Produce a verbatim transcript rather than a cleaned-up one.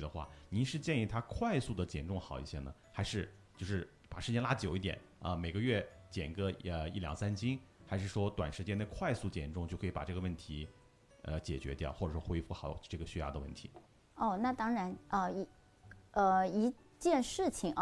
的话，您是建议他快速的减重好一些呢，还是就是把时间拉久一点啊、每个月减个呃一两三斤，还是说短时间内快速减重就可以把这个问题呃解决掉，或者说恢复好这个血压的问题？ 哦，那当然，呃一呃一件事情啊。